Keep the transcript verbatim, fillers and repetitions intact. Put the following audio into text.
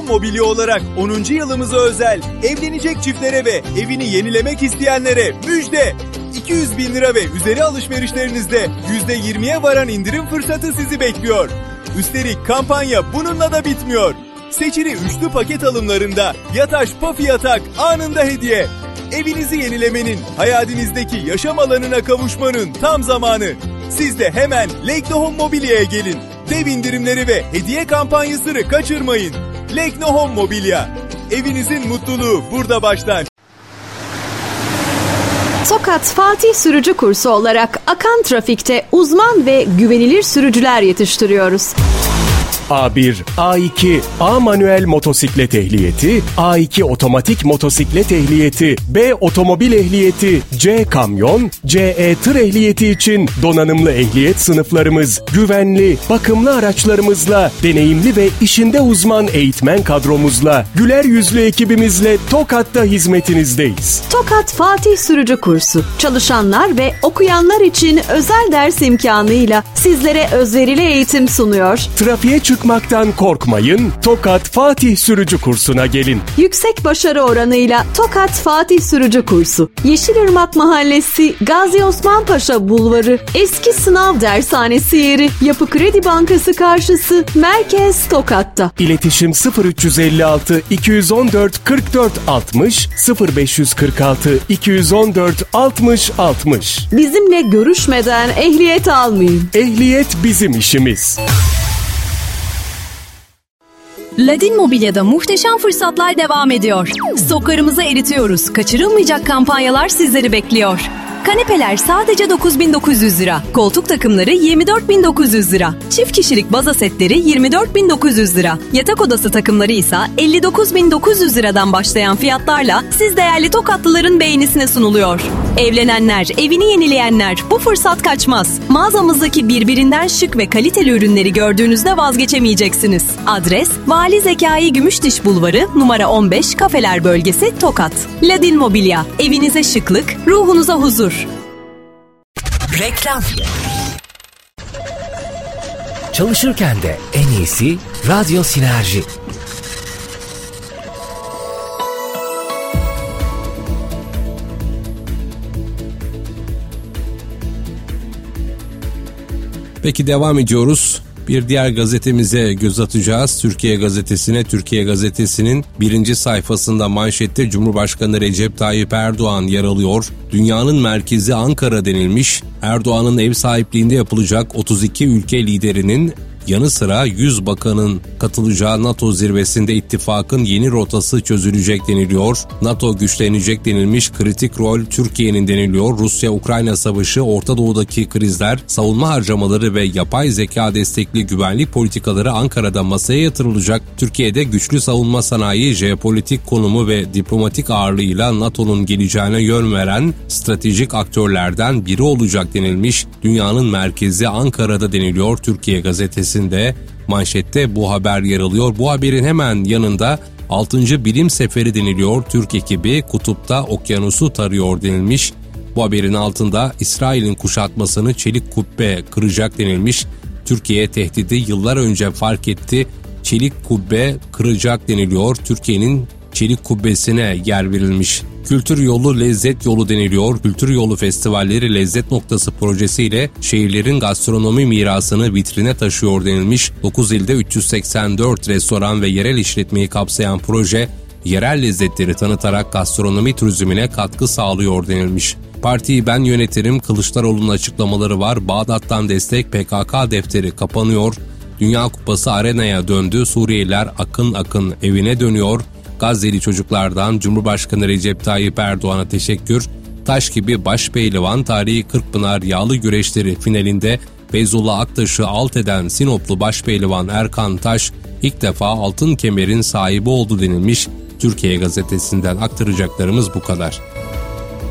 Mobilya olarak onuncu yılımıza özel evlenecek çiftlere ve evini yenilemek isteyenlere müjde! iki yüz bin lira ve üzeri alışverişlerinizde yüzde yirmiye varan indirim fırsatı sizi bekliyor. Üstelik kampanya bununla da bitmiyor. Seçili üçlü paket alımlarında Yataş Puffy yatak anında hediye. Evinizi yenilemenin, hayalinizdeki yaşam alanına kavuşmanın tam zamanı. Siz de hemen Leknohome Mobilya'ya gelin. Dev indirimleri ve hediye kampanyasını kaçırmayın. Leknohome Mobilya. Evinizin mutluluğu burada başlar. Tokat Fatih Sürücü Kursu olarak akan trafikte uzman ve güvenilir sürücüler yetiştiriyoruz. A bir, A iki, A manuel motosiklet ehliyeti, A iki otomatik motosiklet ehliyeti, B otomobil ehliyeti, C kamyon, C E tır ehliyeti için donanımlı ehliyet sınıflarımız, güvenli, bakımlı araçlarımızla, deneyimli ve işinde uzman eğitmen kadromuzla, güler yüzlü ekibimizle Tokat'ta hizmetinizdeyiz. Tokat Fatih Sürücü Kursu, çalışanlar ve okuyanlar için özel ders imkanıyla sizlere özverili eğitim sunuyor. Trafiğe çıkmaktan korkmayın, Tokat Fatih Sürücü Kursu'na gelin. Yüksek başarı oranıyla Tokat Fatih Sürücü Kursu, Yeşilırmak Mahallesi, Gazi Osman Paşa Bulvarı, Eski Sınav Dershanesi yeri, Yapı Kredi Bankası karşısı, Merkez Tokat'ta. İletişim sıfır üç elli altı iki yüz on dört kırk dört altmış, sıfır beş kırk altı iki yüz on dört altmış altmış. Bizimle görüşmeden ehliyet almayın. Ehliyet bizim işimiz. Ladin Mobilya'da muhteşem fırsatlar devam ediyor. Stoklarımızı eritiyoruz. Kaçırılmayacak kampanyalar sizleri bekliyor. Kanepeler sadece dokuz bin dokuz yüz lira. Koltuk takımları yirmi dört bin dokuz yüz lira. Çift kişilik baza setleri yirmi dört bin dokuz yüz lira. Yatak odası takımları ise elli dokuz bin dokuz yüz liradan başlayan fiyatlarla siz değerli Tokatlıların beğenisine sunuluyor. Evlenenler, evini yenileyenler, bu fırsat kaçmaz. Mağazamızdaki birbirinden şık ve kaliteli ürünleri gördüğünüzde vazgeçemeyeceksiniz. Adres: Vali Zekai Gümüşdiş Bulvarı, numara on beş, Kafeler Bölgesi, Tokat. Ladin Mobilya, evinize şıklık, ruhunuza huzur. Reklam. Çalışırken de en iyisi Radyo Sinerji. Peki devam ediyoruz. Bir diğer gazetemize göz atacağız. Türkiye Gazetesi'ne. Türkiye Gazetesi'nin birinci sayfasında manşette Cumhurbaşkanı Recep Tayyip Erdoğan yer alıyor. Dünyanın merkezi Ankara denilmiş. Erdoğan'ın ev sahipliğinde yapılacak otuz iki ülke liderinin yanı sıra yüz bakanın katılacağı NATO zirvesinde ittifakın yeni rotası çözülecek deniliyor. NATO güçlenecek denilmiş, kritik rol Türkiye'nin deniliyor. Rusya-Ukrayna savaşı, Orta Doğu'daki krizler, savunma harcamaları ve yapay zeka destekli güvenlik politikaları Ankara'da masaya yatırılacak. Türkiye'de güçlü savunma sanayi, jeopolitik konumu ve diplomatik ağırlığıyla NATO'nun geleceğine yön veren stratejik aktörlerden biri olacak denilmiş. Dünyanın merkezi Ankara'da deniliyor Türkiye Gazetesi. De manşette bu haber yer alıyor. Bu haberin hemen yanında altıncı bilim seferi deniliyor. Türk ekibi kutupta okyanusu tarıyor denilmiş. Bu haberin altında İsrail'in kuşatmasını çelik kubbe kıracak denilmiş. Türkiye tehdidi yıllar önce fark etti. Çelik kubbe kıracak deniliyor. Türkiye'nin çelik kubbesine yer verilmiş. Kültür yolu, lezzet yolu deniliyor. Kültür yolu festivalleri lezzet noktası projesiyle şehirlerin gastronomi mirasını vitrine taşıyor denilmiş. dokuz ilde üç yüz seksen dört restoran ve yerel işletmeyi kapsayan proje, yerel lezzetleri tanıtarak gastronomi turizmine katkı sağlıyor denilmiş. Partiyi ben yönetirim, Kılıçdaroğlu'nun açıklamaları var. Bağdat'tan destek, P K K defteri kapanıyor. Dünya Kupası arenaya döndü. Suriyeliler akın akın evine dönüyor. Gazze'li çocuklardan Cumhurbaşkanı Recep Tayyip Erdoğan'a teşekkür. Taş gibi başpehlivan tarihi Kırkpınar yağlı güreşleri finalinde Feyzullah Aktaş'ı alt eden Sinoplu başpehlivan Erkan Taş ilk defa altın kemerin sahibi oldu denilmiş. Türkiye Gazetesi'nden aktaracaklarımız bu kadar.